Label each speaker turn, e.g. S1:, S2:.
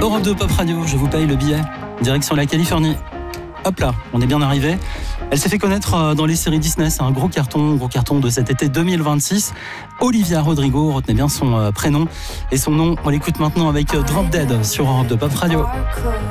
S1: Europe 2 Pop Radio, je vous paye le billet. Direction la Californie. Hop là, on est bien arrivé. Elle s'est fait connaître dans les séries Disney, c'est un gros carton de cet été 2026. Olivia Rodrigo, retenez bien son prénom et son nom. On l'écoute maintenant avec Drop Dead sur Europe 2 Pop Radio.